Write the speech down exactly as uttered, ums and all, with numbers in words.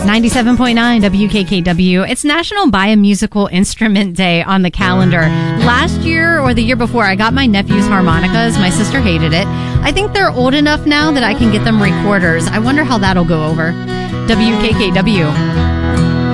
ninety-seven point nine W K K W. It's National Buy a Musical Instrument Day on the calendar. Last year or the year before, I got my nephew's harmonicas. My sister hated it. I think they're old enough now that I can get them recorders. I wonder how that'll go over. W K K W.